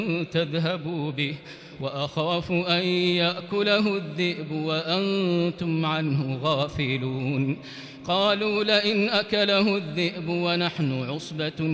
تذهبوا به وأخاف أن يأكله الذئب وأنتم عنه غافلون قالوا لئن أكله الذئب ونحن عصبة